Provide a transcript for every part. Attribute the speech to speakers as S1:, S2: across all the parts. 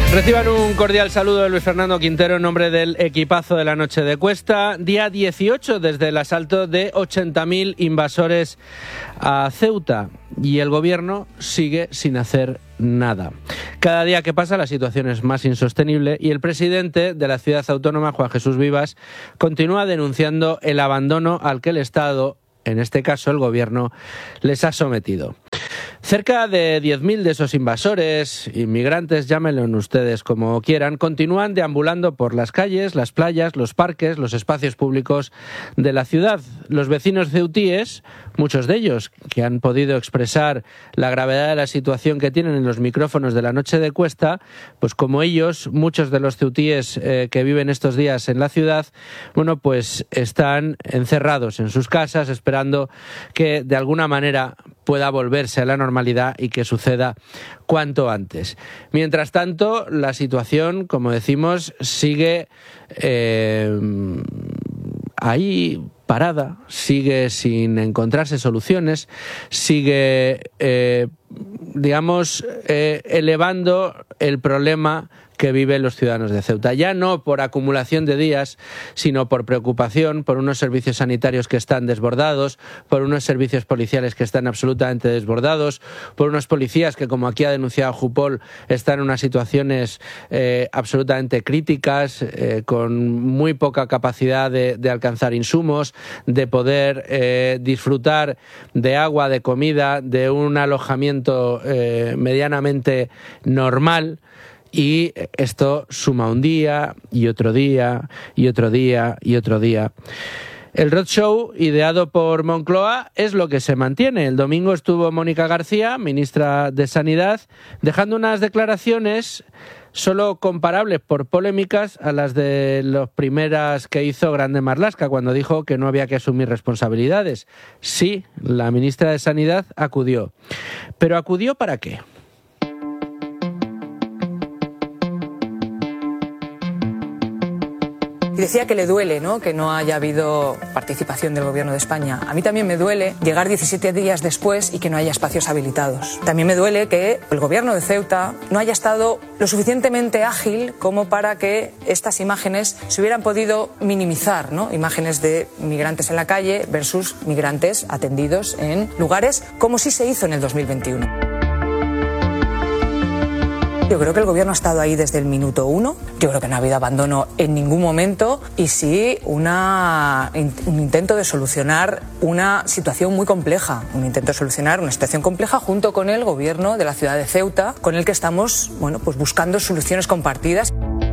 S1: Reciban un cordial saludo de Luis Fernando Quintero en nombre del equipazo de la noche de Cuesta. Día 18 desde el asalto de 80.000 invasores a Ceuta y el gobierno sigue sin hacer nada. Cada día que pasa la situación es más insostenible y el presidente de la ciudad autónoma, Juan Jesús Vivas, continúa denunciando el abandono al que el Estado, en este caso el gobierno, les ha sometido. Cerca de 10.000 de esos invasores, inmigrantes, llámenlo ustedes como quieran, continúan deambulando por las calles, las playas, los parques, los espacios públicos de la ciudad. Los vecinos ceutíes, muchos de ellos que han podido expresar la gravedad de la situación que tienen en los micrófonos de la noche de Cuesta, pues como ellos, muchos de los ceutíes que viven estos días en la ciudad, bueno, pues están encerrados en sus casas esperando que de alguna manera pueda volverse a la normalidad y que suceda cuanto antes. Mientras tanto, la situación, como decimos, sigue ahí parada, sigue sin encontrarse soluciones, sigue, elevando el problema que viven los ciudadanos de Ceuta. Ya no por acumulación de días, sino por preocupación, por unos servicios sanitarios que están desbordados, por unos servicios policiales que están absolutamente desbordados, por unos policías que, como aquí ha denunciado Jupol, están en unas situaciones absolutamente críticas, con muy poca capacidad de alcanzar insumos, de poder disfrutar de agua, de comida, de un alojamiento medianamente normal. Y esto suma un día y otro día y otro día y otro día. El roadshow ideado por Moncloa es lo que se mantiene. El domingo estuvo Mónica García, ministra de Sanidad, dejando unas declaraciones solo comparables por polémicas a las de las primeras que hizo Grande Marlaska, cuando dijo que no había que asumir responsabilidades. Sí, la ministra de Sanidad acudió. ¿Pero acudió para qué?
S2: Y decía que le duele, ¿no?, que no haya habido participación del Gobierno de España. A mí también me duele llegar 17 días después y que no haya espacios habilitados. También me duele que el Gobierno de Ceuta no haya estado lo suficientemente ágil como para que estas imágenes se hubieran podido minimizar, ¿no? Imágenes de migrantes en la calle versus migrantes atendidos en lugares como sí se hizo en el 2021. Yo creo que el Gobierno ha estado ahí desde el minuto uno. Yo creo que no ha habido abandono en ningún momento y sí un intento de solucionar una situación muy compleja, junto con el Gobierno de la ciudad de Ceuta, con el que estamos, bueno, pues buscando soluciones compartidas.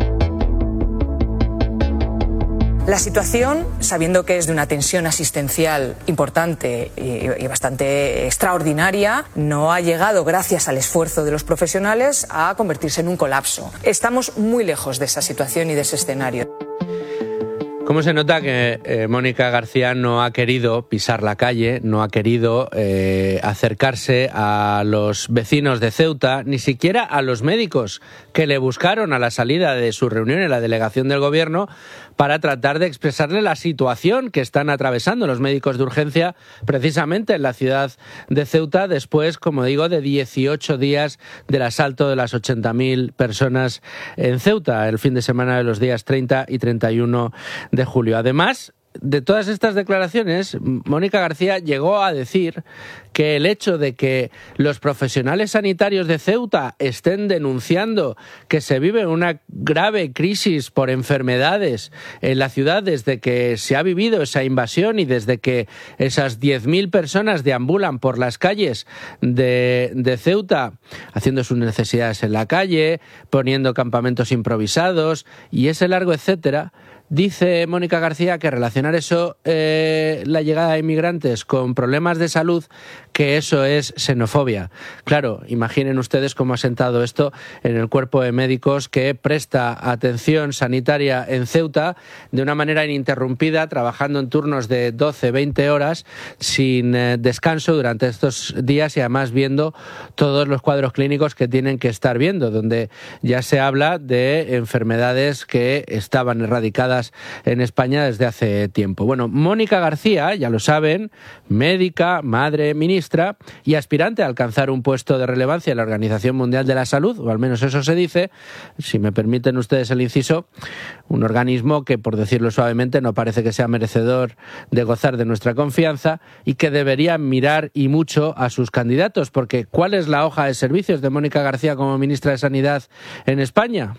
S2: La situación, sabiendo que es de una tensión asistencial importante y bastante extraordinaria, no ha llegado, gracias al esfuerzo de los profesionales, a convertirse en un colapso. Estamos muy lejos de esa situación y de ese escenario.
S1: ¿Cómo se nota que Mónica García no ha querido pisar la calle, no ha querido acercarse a los vecinos de Ceuta, ni siquiera a los médicos que le buscaron a la salida de su reunión en la delegación del Gobierno para tratar de expresarle la situación que están atravesando los médicos de urgencia precisamente en la ciudad de Ceuta después, como digo, de 18 días del asalto de las 80.000 personas en Ceuta el fin de semana de los días 30 y 31 de julio. Además de todas estas declaraciones, Mónica García llegó a decir que el hecho de que los profesionales sanitarios de Ceuta estén denunciando que se vive una grave crisis por enfermedades en la ciudad desde que se ha vivido esa invasión y desde que esas 10.000 personas deambulan por las calles de Ceuta haciendo sus necesidades en la calle, poniendo campamentos improvisados y ese largo etcétera. Dice Mónica García que relacionar eso, la llegada de inmigrantes con problemas de salud, que eso es xenofobia. Claro, imaginen ustedes cómo ha sentado esto en el cuerpo de médicos que presta atención sanitaria en Ceuta de una manera ininterrumpida, trabajando en turnos de 12, 20 horas sin descanso durante estos días y además viendo todos los cuadros clínicos que tienen que estar viendo, donde ya se habla de enfermedades que estaban erradicadas instaladas en España desde hace tiempo. Bueno, Mónica García, ya lo saben, médica, madre, ministra y aspirante a alcanzar un puesto de relevancia en la Organización Mundial de la Salud, o al menos eso se dice, si me permiten ustedes el inciso, un organismo que, por decirlo suavemente, no parece que sea merecedor de gozar de nuestra confianza y que debería mirar y mucho a sus candidatos, porque ¿cuál es la hoja de servicios de Mónica García como ministra de Sanidad en España?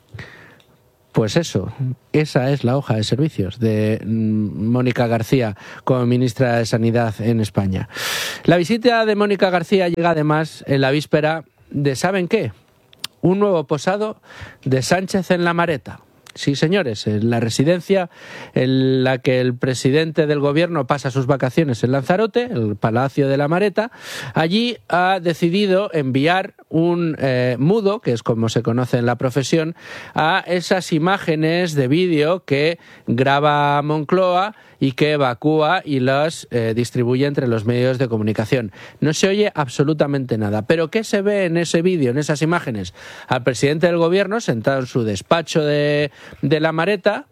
S1: Pues eso, esa es la hoja de servicios de Mónica García como ministra de Sanidad en España. La visita de Mónica García llega además en la víspera de, ¿saben qué?, un nuevo posado de Sánchez en La Mareta. Sí, señores, en la residencia en la que el presidente del gobierno pasa sus vacaciones en Lanzarote, el Palacio de La Mareta, allí ha decidido enviar un mudo, que es como se conoce en la profesión, a esas imágenes de vídeo que graba Moncloa y que evacúa y las distribuye entre los medios de comunicación. No se oye absolutamente nada. ¿Pero qué se ve en ese vídeo, en esas imágenes? Al presidente del gobierno sentado en su despacho de La Mareta,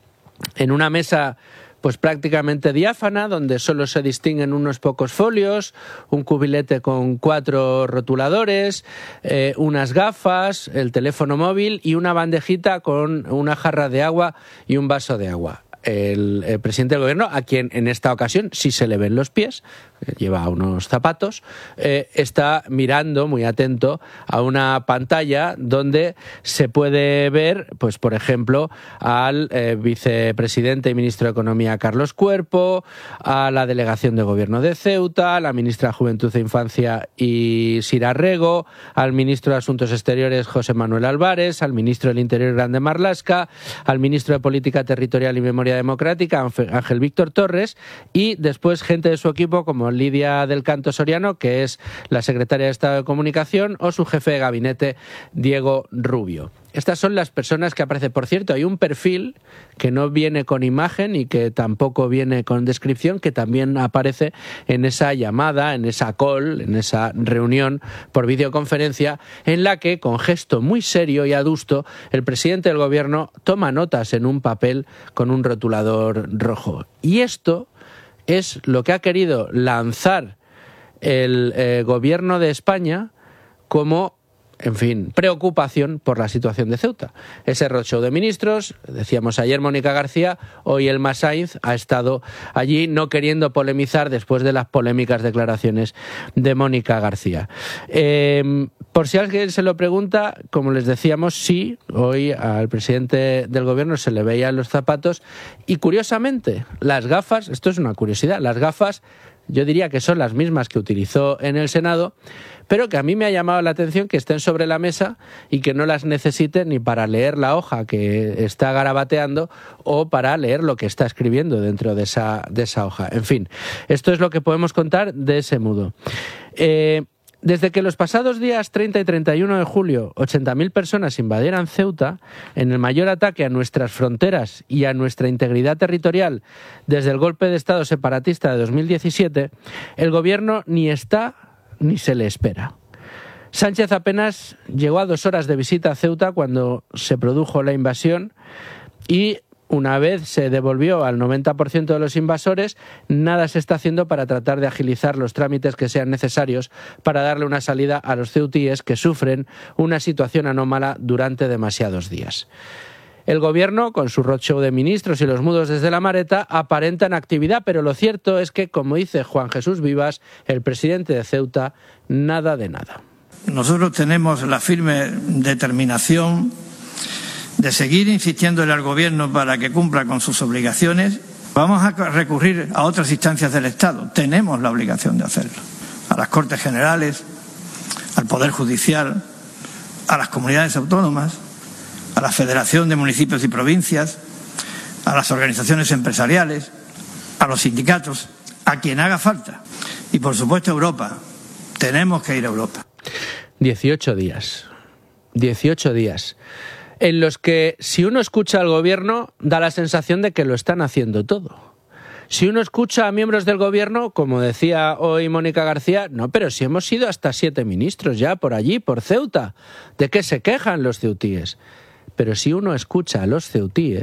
S1: en una mesa pues prácticamente diáfana, donde solo se distinguen unos pocos folios, un cubilete con 4 rotuladores, unas gafas, el teléfono móvil y una bandejita con una jarra de agua y un vaso de agua. El presidente del gobierno, a quien en esta ocasión sí se le ven los pies, lleva unos zapatos, está mirando muy atento a una pantalla donde se puede ver, pues por ejemplo, al vicepresidente y ministro de Economía Carlos Cuerpo, a la delegación de gobierno de Ceuta, a la ministra de Juventud e Infancia y Sira Rego, al ministro de Asuntos Exteriores José Manuel Álvarez, al ministro del Interior Grande Marlaska, al ministro de Política Territorial y Memoria Democrática Ángel Víctor Torres, y después gente de su equipo como Lidia del Canto Soriano, que es la secretaria de Estado de Comunicación, o su jefe de gabinete, Diego Rubio. Estas son las personas que aparecen. Por cierto, hay un perfil que no viene con imagen y que tampoco viene con descripción, que también aparece en esa llamada, en esa call, en esa reunión por videoconferencia, en la que, con gesto muy serio y adusto, el presidente del gobierno toma notas en un papel con un rotulador rojo. Y esto es lo que ha querido lanzar el gobierno de España como, en fin, preocupación por la situación de Ceuta. Ese roadshow de ministros, decíamos ayer Mónica García, hoy Elma Sainz ha estado allí no queriendo polemizar después de las polémicas declaraciones de Mónica García. Por si alguien se lo pregunta, como les decíamos, sí, hoy al presidente del gobierno se le veían los zapatos y, curiosamente, las gafas, esto es una curiosidad, las gafas yo diría que son las mismas que utilizó en el Senado, pero que a mí me ha llamado la atención que estén sobre la mesa y que no las necesite ni para leer la hoja que está garabateando o para leer lo que está escribiendo dentro de esa hoja. En fin, esto es lo que podemos contar de ese mudo. Desde que los pasados días 30 y 31 de julio 80.000 personas invadieran Ceuta, en el mayor ataque a nuestras fronteras y a nuestra integridad territorial desde el golpe de Estado separatista de 2017, el gobierno ni está ni se le espera. Sánchez apenas llegó a 2 horas de visita a Ceuta cuando se produjo la invasión y, una vez se devolvió al 90% de los invasores, nada se está haciendo para tratar de agilizar los trámites que sean necesarios para darle una salida a los ceutíes que sufren una situación anómala durante demasiados días. El gobierno, con su roadshow de ministros y los mudos desde La Mareta, aparentan actividad, pero lo cierto es que, como dice Juan Jesús Vivas, el presidente de Ceuta, nada de nada.
S3: Nosotros tenemos la firme determinación de seguir insistiéndole al Gobierno para que cumpla con sus obligaciones. Vamos a recurrir a otras instancias del Estado. Tenemos la obligación de hacerlo. A las Cortes Generales, al Poder Judicial, a las comunidades autónomas, a la Federación de Municipios y Provincias, a las organizaciones empresariales, a los sindicatos, a quien haga falta. Y, por supuesto, a Europa. Tenemos que ir a Europa.
S1: 18 días. 18 días. En los que, si uno escucha al gobierno, da la sensación de que lo están haciendo todo. Si uno escucha a miembros del gobierno, como decía hoy Mónica García, no, pero si hemos ido hasta 7 ministros ya por allí, por Ceuta, ¿de qué se quejan los ceutíes? Pero si uno escucha a los ceutíes,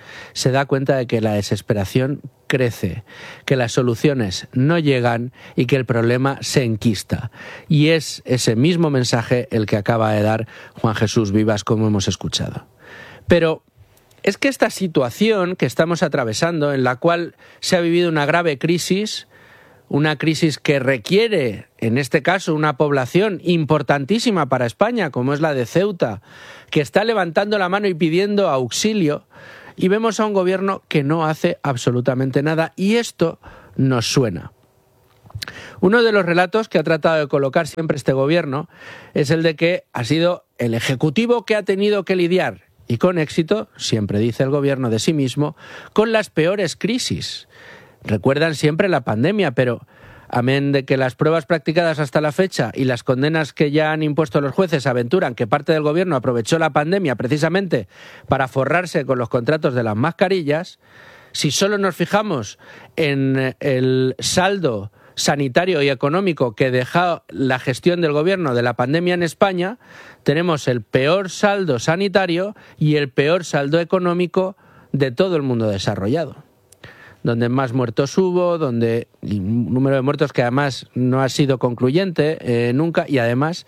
S1: se da cuenta de que la desesperación crece, que las soluciones no llegan y que el problema se enquista. Y es ese mismo mensaje el que acaba de dar Juan Jesús Vivas, como hemos escuchado. Pero es que esta situación que estamos atravesando, en la cual se ha vivido una grave crisis, una crisis que requiere, en este caso, una población importantísima para España, como es la de Ceuta, que está levantando la mano y pidiendo auxilio, y vemos a un gobierno que no hace absolutamente nada, y esto nos suena. Uno de los relatos que ha tratado de colocar siempre este gobierno es el de que ha sido el ejecutivo que ha tenido que lidiar, y con éxito, siempre dice el gobierno de sí mismo, con las peores crisis. Recuerdan siempre la pandemia, pero amén de que las pruebas practicadas hasta la fecha y las condenas que ya han impuesto los jueces aventuran que parte del gobierno aprovechó la pandemia precisamente para forrarse con los contratos de las mascarillas, si solo nos fijamos en el saldo sanitario y económico que deja la gestión del gobierno de la pandemia en España, tenemos el peor saldo sanitario y el peor saldo económico de todo el mundo desarrollado. Donde más muertos hubo, donde un número de muertos que además no ha sido concluyente nunca, y además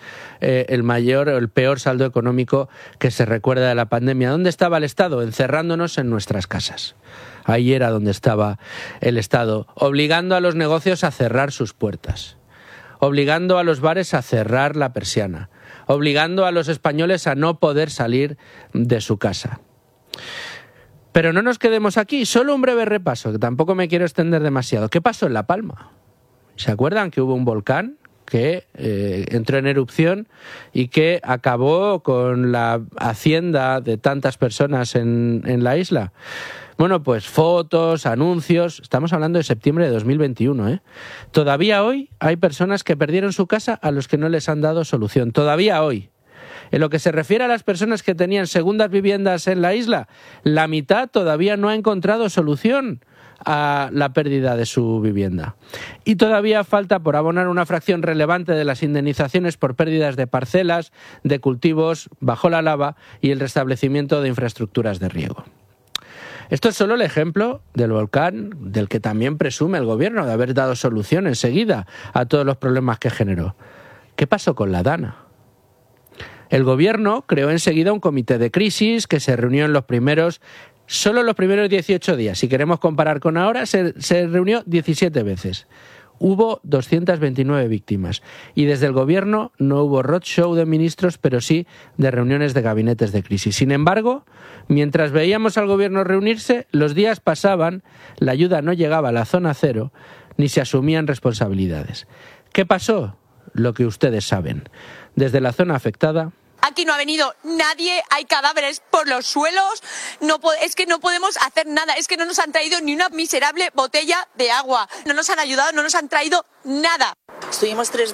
S1: el peor saldo económico que se recuerda de la pandemia. ¿Dónde estaba el Estado? Encerrándonos en nuestras casas. Ahí era donde estaba el Estado, obligando a los negocios a cerrar sus puertas, obligando a los bares a cerrar la persiana, obligando a los españoles a no poder salir de su casa. Pero no nos quedemos aquí, solo un breve repaso, que tampoco me quiero extender demasiado. ¿Qué pasó en La Palma? ¿Se acuerdan que hubo un volcán que entró en erupción y que acabó con la hacienda de tantas personas en la isla? Bueno, pues fotos, anuncios, estamos hablando de septiembre de 2021, ¿eh? Todavía hoy hay personas que perdieron su casa a los que no les han dado solución, todavía hoy. En lo que se refiere a las personas que tenían segundas viviendas en la isla, la mitad todavía no ha encontrado solución a la pérdida de su vivienda. Y todavía falta por abonar una fracción relevante de las indemnizaciones por pérdidas de parcelas, de cultivos bajo la lava y el restablecimiento de infraestructuras de riego. Esto es solo el ejemplo del volcán, del que también presume el gobierno de haber dado solución enseguida a todos los problemas que generó. ¿Qué pasó con la Dana? El gobierno creó enseguida un comité de crisis que se reunió en solo los primeros 18 días. Si queremos comparar con ahora, se reunió 17 veces. Hubo 229 víctimas. Y desde el gobierno no hubo roadshow de ministros, pero sí de reuniones de gabinetes de crisis. Sin embargo, mientras veíamos al gobierno reunirse, los días pasaban, la ayuda no llegaba a la zona cero, ni se asumían responsabilidades. ¿Qué pasó? Lo que ustedes saben. Desde la zona afectada...
S4: Aquí no ha venido nadie, hay cadáveres por los suelos, es que no podemos hacer nada, es que no nos han traído ni una miserable botella de agua, no nos han ayudado, no nos han traído nada.
S5: Estuvimos 3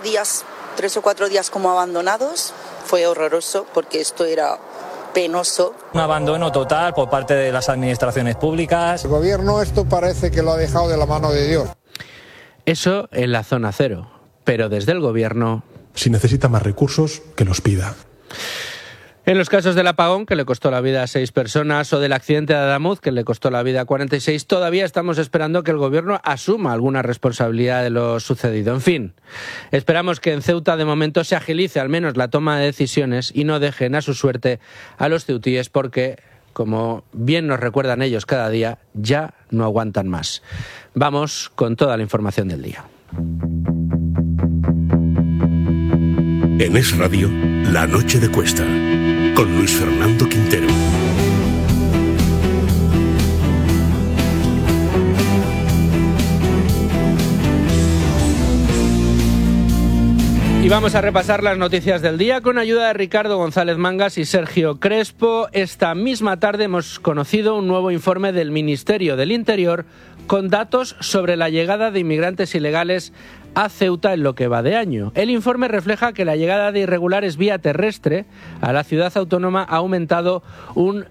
S5: o 4 días como abandonados, fue horroroso porque esto era penoso.
S6: Un abandono total por parte de las administraciones públicas.
S7: El gobierno esto parece que lo ha dejado de la mano de Dios.
S1: Eso en la zona cero, pero desde el gobierno...
S8: Si necesita más recursos, que los pida.
S1: En los casos del apagón, que le costó la vida a 6 personas, o del accidente de Adamuz, que le costó la vida a 46, todavía estamos esperando que el gobierno asuma alguna responsabilidad de lo sucedido. En fin, esperamos que en Ceuta de momento se agilice al menos la toma de decisiones y no dejen a su suerte a los ceutíes porque, como bien nos recuerdan ellos cada día, ya no aguantan más. Vamos con toda la información del día.
S9: En Es Radio, La Noche de Cuesta, con Luis Fernando Quintero.
S1: Y vamos a repasar las noticias del día con ayuda de Ricardo González Mangas y Sergio Crespo. Esta misma tarde hemos conocido un nuevo informe del Ministerio del Interior con datos sobre la llegada de inmigrantes ilegales a Ceuta en lo que va de año. El informe refleja que la llegada de irregulares vía terrestre a la ciudad autónoma ha aumentado un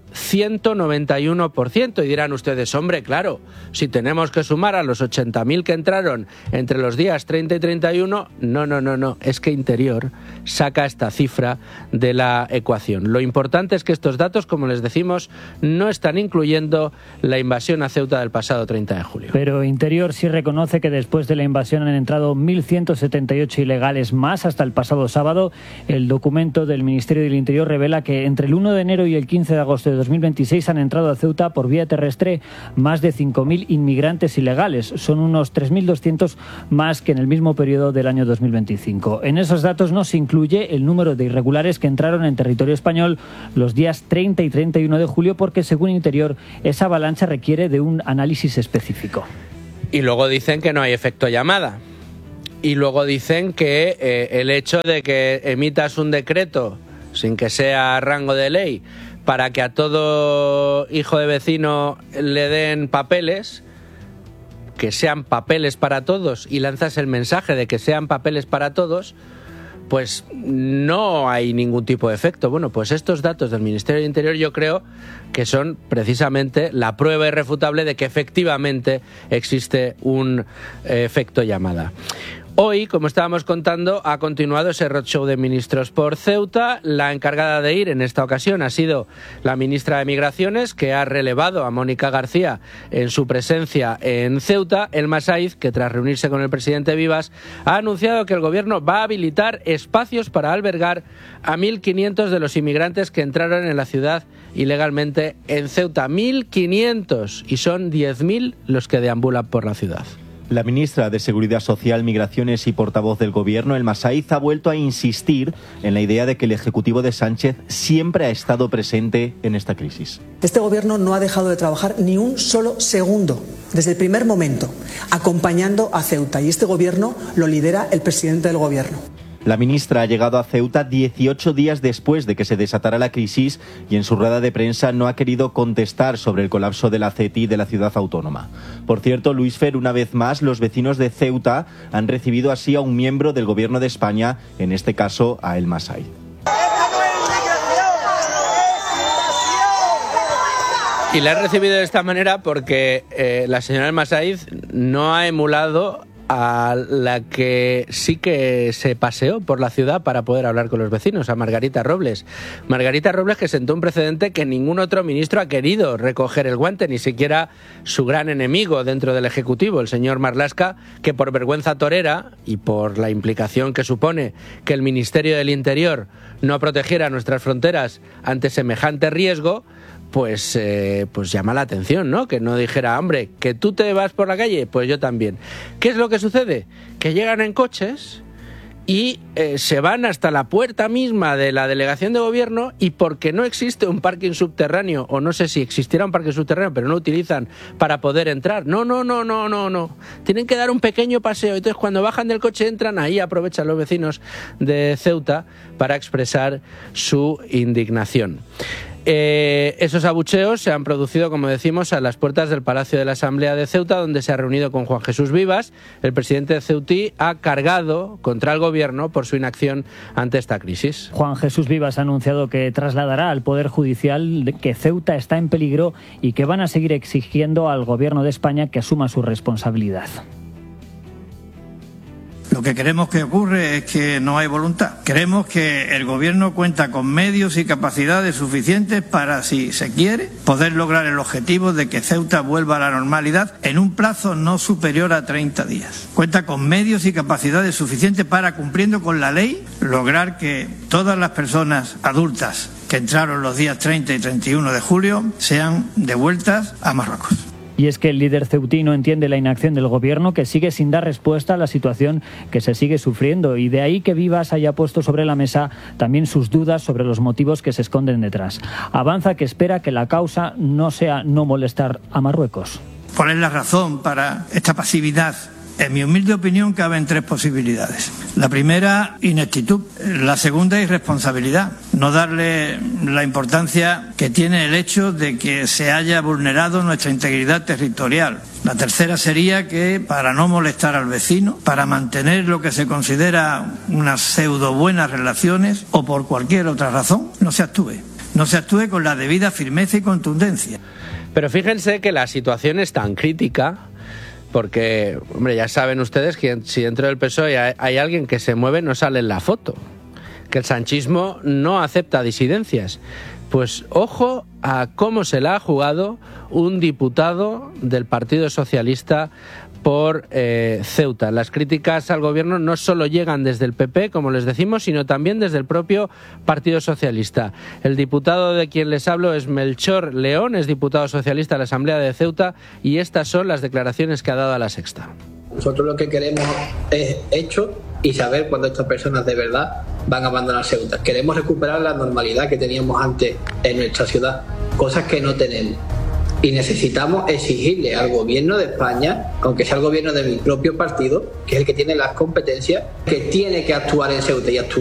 S1: 191%. Y dirán ustedes, hombre, claro, si tenemos que sumar a los 80.000 que entraron entre los días 30 y 31, no, es que Interior saca esta cifra de la ecuación. Lo importante es que estos datos, como les decimos, no están incluyendo la invasión a Ceuta del pasado 30 de julio.
S10: Pero Interior sí reconoce que después de la invasión han entrado 1.178 ilegales más hasta el pasado sábado. El documento del Ministerio del Interior revela que entre el 1 de enero y el 15 de agosto de 2026 han entrado a Ceuta por vía terrestre más de 5.000 inmigrantes ilegales. Son unos 3.200 más que en el mismo periodo del año 2025. En esos datos no se incluye el número de irregulares que entraron en territorio español los días 30 y 31 de julio porque, según Interior, esa avalancha requiere de un análisis específico.
S1: Y luego dicen que no hay efecto llamada. Y luego dicen que el hecho de que emitas un decreto sin que sea rango de ley para que a todo hijo de vecino le den papeles, que sean papeles para todos, y lanzas el mensaje de que sean papeles para todos, pues no hay ningún tipo de efecto. Bueno, pues estos datos del Ministerio del Interior yo creo que son precisamente la prueba irrefutable de que efectivamente existe un efecto llamada. Hoy, como estábamos contando, ha continuado ese roadshow de ministros por Ceuta. La encargada de ir en esta ocasión ha sido la ministra de Migraciones, que ha relevado a Mónica García en su presencia en Ceuta. Elma Saiz, que tras reunirse con el presidente Vivas, ha anunciado que el gobierno va a habilitar espacios para albergar a 1.500 de los inmigrantes que entraron en la ciudad ilegalmente en Ceuta. 1.500, y son 10.000 los que deambulan por la ciudad.
S11: La ministra de Seguridad Social, Migraciones y portavoz del Gobierno, Elma Saiz, ha vuelto a insistir en la idea de que el Ejecutivo de Sánchez siempre ha estado presente en esta crisis.
S12: Este Gobierno no ha dejado de trabajar ni un solo segundo, desde el primer momento, acompañando a Ceuta. Y este Gobierno lo lidera el presidente del Gobierno.
S11: La ministra ha llegado a Ceuta 18 días después de que se desatara la crisis y en su rueda de prensa no ha querido contestar sobre el colapso de la CETI de la ciudad autónoma. Por cierto, Luis Fer, una vez más, los vecinos de Ceuta han recibido así a un miembro del Gobierno de España, en este caso a Elma Saiz.
S1: Y la han recibido de esta manera porque la señora Elma Saiz no ha emulado a la que sí que se paseó por la ciudad para poder hablar con los vecinos, a Margarita Robles. Margarita Robles, que sentó un precedente que ningún otro ministro ha querido recoger el guante, ni siquiera su gran enemigo dentro del Ejecutivo, el señor Marlaska, que por vergüenza torera y por la implicación que supone que el Ministerio del Interior no protegiera nuestras fronteras ante semejante riesgo, pues llama la atención, ¿no? Que no dijera, hombre, que tú te vas por la calle, pues yo también. ¿Qué es lo que sucede? Que llegan en coches y se van hasta la puerta misma de la delegación de gobierno, y porque no existe un parking subterráneo, o no sé si existiera un parking subterráneo, pero no lo utilizan para poder entrar. No. Tienen que dar un pequeño paseo. Entonces, cuando bajan del coche, entran, ahí aprovechan los vecinos de Ceuta para expresar su indignación. Esos abucheos se han producido, como decimos, a las puertas del Palacio de la Asamblea de Ceuta, donde se ha reunido con Juan Jesús Vivas. El presidente de Ceutí ha cargado contra el gobierno por su inacción ante esta crisis.
S10: Juan Jesús Vivas ha anunciado que trasladará al Poder Judicial que Ceuta está en peligro y que van a seguir exigiendo al gobierno de España que asuma su responsabilidad.
S3: Lo que queremos que ocurre es que no hay voluntad. Queremos que el Gobierno cuenta con medios y capacidades suficientes para, si se quiere, poder lograr el objetivo de que Ceuta vuelva a la normalidad en un plazo no superior a 30 días. Cuenta con medios y capacidades suficientes para, cumpliendo con la ley, lograr que todas las personas adultas que entraron los días 30 y 31 de julio sean devueltas a Marruecos.
S10: Y es que el líder ceutí no entiende la inacción del gobierno, que sigue sin dar respuesta a la situación que se sigue sufriendo, y de ahí que Vivas haya puesto sobre la mesa también sus dudas sobre los motivos que se esconden detrás. Avanza que espera que la causa no sea no molestar a Marruecos.
S3: ¿Cuál es la razón para esta pasividad En mi humilde opinión caben tres posibilidades. La primera, ineptitud. La segunda, irresponsabilidad. No darle la importancia que tiene el hecho de que se haya vulnerado nuestra integridad territorial. La tercera sería que, para no molestar al vecino, para mantener lo que se considera unas pseudo buenas relaciones o por cualquier otra razón, no se actúe. No se actúe con la debida firmeza y contundencia.
S1: Pero fíjense que la situación es tan crítica porque, hombre, ya saben ustedes que si dentro del PSOE hay alguien que se mueve, no sale en la foto. Que el sanchismo no acepta disidencias. Pues ojo a cómo se la ha jugado un diputado del Partido Socialista por Ceuta. Las críticas al gobierno no solo llegan desde el PP, como les decimos, sino también desde el propio Partido Socialista. El diputado de quien les hablo es Melchor León, es diputado socialista de la Asamblea de Ceuta, y estas son las declaraciones que ha dado a La Sexta.
S13: Nosotros lo que queremos es hecho y saber cuándo estas personas de verdad van a abandonar Ceuta. Queremos recuperar la normalidad que teníamos antes en nuestra ciudad, cosas que no tenemos. Y necesitamos exigirle al gobierno de España, aunque sea el gobierno de mi propio partido, que es el que tiene las competencias, que tiene que actuar en Ceuta y actuar